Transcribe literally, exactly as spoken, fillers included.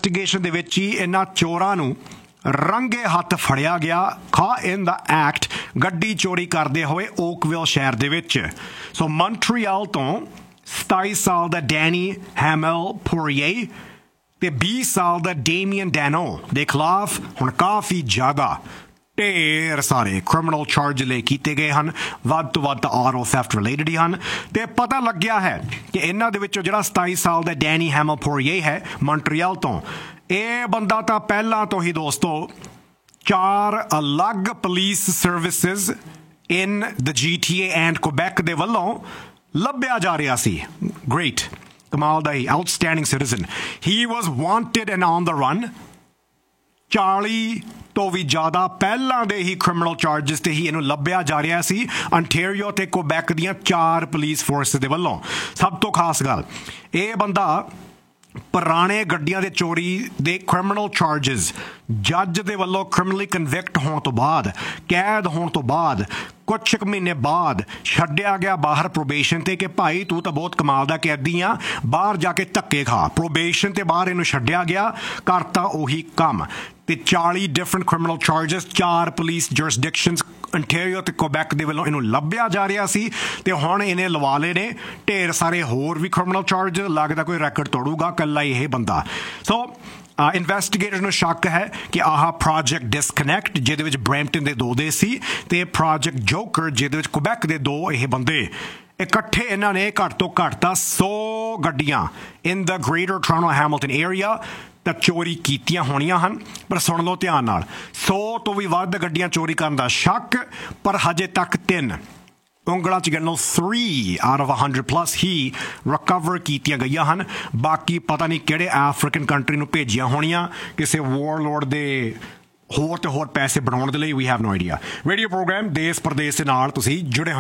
Investigation ਦੇ ਵਿੱਚ ਹੀ ਇਹਨਾਂ ਚੋਰਾਂ ਨੂੰ ਰੰਗੇ ਹੱਥ ਫੜਿਆ ਗਿਆ ਖਾ ਇਨ ਦਾ ਐਕਟ ਗੱਡੀ ਚੋਰੀ ਕਰਦੇ ਹੋਏ ਓਕਵਿਲ ਸ਼ਹਿਰ ਦੇ ਵਿੱਚ। ਸੋ ਮੌਂਟਰੀਅਲ ਤੋਂ ਸਤਾਈ ਸਾਲ ਦਾ ਡੈਨੀ ਹੈਮਲ ਪੋਰੀਏ ਤੇ ਵੀਹ ਸਾਲ ਦਾ ਡੇਮੀਅਨ ਡੈਨੋ ਦੇ ਖਿਲਾਫ ਹੁਣ ਕਾਫੀ ਜ਼ਿਆਦਾ ਢੇਰ ਸਾਰੇ ਕ੍ਰਿਮੀਨਲ ਚਾਰਜ ਲੈ ਕੀਤੇ ਗਏ ਹਨ। ਵੱਧ ਤੋਂ ਵੱਧ ਆਟੋ ਥੈਫਟ ਰਿਲੇਟਡ ਹੀ ਹਨ ਤੇ ਪਤਾ ਲੱਗਿਆ ਹੈ ਕਿ ਇਹਨਾਂ ਦੇ ਵਿੱਚੋਂ ਜਿਹੜਾ ਸਤਾਈ ਸਾਲ ਦਾ ਡੈਨੀ ਹੈਮਲ ਪੋਰੀਏ ਹੈ ਮੌਂਟਰੀਅਲ ਤੋਂ, ਇਹ ਬੰਦਾ ਤਾਂ ਪਹਿਲਾਂ ਤੋਂ ਹੀ ਦੋਸਤੋ ਚਾਰ ਅਲੱਗ police services in the G T A and Quebec ਦੇ ਵੱਲੋਂ ਲੱਭਿਆ ਜਾ ਰਿਹਾ ਸੀ। ਗ੍ਰੇਟ, ਕਮਾਲ ਦਾ ਹੀ outstanding citizen. He was wanted and on the run. ਚਾਲੀ ਤੋਂ ਵੀ ਜ਼ਿਆਦਾ ਪਹਿਲਾਂ ਦੇ ਹੀ ਕ੍ਰਿਮੀਨਲ ਚਾਰਜਸ ਤੇ ਹੀ ਇਹਨੂੰ ਲੱਭਿਆ ਜਾ ਰਿਹਾ ਸੀ ਅੰਟੈਰੀਓ ਤੇ ਕੁਬੈਕ ਦੀਆਂ ਚਾਰ ਪੁਲਿਸ ਫੋਰਸ ਦੇ ਵੱਲੋਂ। ਸਭ ਤੋਂ ਖਾਸ ਗੱਲ, ਇਹ ਬੰਦਾ ਪੁਰਾਣੇ ਗੱਡੀਆਂ ਦੇ ਚੋਰੀ ਦੇ ਕ੍ਰਿਮੀਨਲ ਚਾਰਜਸ ਜੱਜ ਦੇ ਵੱਲੋਂ ਕ੍ਰਿਮੀਨਲੀ ਕਨਵਿਕਟ ਹੋਣ ਤੋਂ ਬਾਅਦ, ਕੈਦ ਹੋਣ ਤੋਂ ਬਾਅਦ ਕੁਛ ਕੁ ਮਹੀਨੇ ਬਾਅਦ ਛੱਡਿਆ ਗਿਆ ਬਾਹਰ ਪ੍ਰੋਬੇਸ਼ਨ ਤੇ ਕਿ ਭਾਈ ਤੂੰ ਤਾਂ ਬਹੁਤ ਕਮਾਲ ਦਾ ਕੈਦੀ ਆ, ਬਾਹਰ ਜਾ ਕੇ ਧੱਕੇ ਖਾ। ਪ੍ਰੋਬੇਸ਼ਨ ਤੇ ਬਾਹਰ ਇਹਨੂੰ ਛੱਡਿਆ ਗਿਆ, ਕਰਤਾ ਉਹੀ ਕੰਮ ਤੇ ਚਾਲੀ ਡਿਫਰੈਂਟ ਕ੍ਰਿਮੀਨਲ ਚਾਰਜਸ ਚਾਰ ਪੁਲਿਸ ਜੁਰਿਸਡਿਕਸ਼ਨਸ ਅੰਟੈਰੀਓ ਤੇ ਕੁਬੈਕ ਦੇ ਵੱਲੋਂ ਇਹਨੂੰ ਲੱਭਿਆ ਜਾ ਰਿਹਾ ਸੀ ਤੇ ਹੁਣ ਇਹਨੇ ਲਵਾ ਲਏ ਨੇ ਢੇਰ ਸਾਰੇ ਹੋਰ ਵੀ ਕ੍ਰਿਮੀਨਲ ਚਾਰਜ। ਲੱਗਦਾ ਕੋਈ ਰੈਕਡ ਤੋੜੂਗਾ ਕੱਲਾ ਇਹ ਬੰਦਾ। ਸੋ ਇਨਵੈਸਟੀਗੇਟਰ ਨੂੰ ਸ਼ੱਕ ਹੈ ਕਿ ਆਹ ਪ੍ਰੋਜੈਕਟ ਡਿਸਕਨੈਕਟ ਜਿਹਦੇ ਵਿੱਚ ਬਰੈਂਪਟਨ ਦੇ ਦੋ ਦੇ ਸੀ ਤੇ ਪ੍ਰੋਜੈਕਟ ਜੋਕਰ ਜਿਹਦੇ ਵਿੱਚ ਕੁਬੈਕ ਦੇ ਦੋ ਇਹ ਬੰਦੇ ਇਕੱਠੇ ਇਹਨਾਂ ਨੇ ਘੱਟ ਤੋਂ ਘੱਟ ਤਾਂ ਸੌ ਗੱਡੀਆਂ ਇਨ ਦ ਗ੍ਰੇਟਰ ਟੋਰਾਂਟੋ ਹੈਮਿਲਟਨ ਏਰੀਆ ਤਾਂ ਚੋਰੀ ਕੀਤੀਆਂ ਹੋਣੀਆਂ ਹਨ। ਪਰ ਸੁਣ ਲਓ ਧਿਆਨ ਨਾਲ, ਸੌ ਤੋਂ ਵੀ ਵੱਧ ਗੱਡੀਆਂ ਚੋਰੀ ਕਰਨ ਦਾ ਸ਼ੱਕ, ਪਰ ਹਜੇ ਤੱਕ ਤਿੰਨ ਉਂਗਲਾਂ 'ਚ ਗਿਣ ਲਓ three out of hundred plus he recover ਕੀਤੀਆਂ ਗਈਆਂ ਹਨ। ਬਾਕੀ ਪਤਾ ਨਹੀਂ ਕਿਹੜੇ ਅਫਰੀਕਨ ਕੰਟਰੀ ਨੂੰ ਭੇਜੀਆਂ ਹੋਣੀਆਂ ਕਿਸੇ ਵਾਰਲੋਰਡ ਦੇ ਹੋਰ ਤੇ ਹੋਰ ਪੈਸੇ ਬਣਾਉਣ ਦੇ ਲਈ। We have no idea. Radio programme ਦੇਸ਼ ਪ੍ਰਦੇਸ਼ ਦੇ ਨਾਲ ਤੁਸੀਂ ਜੁੜੇ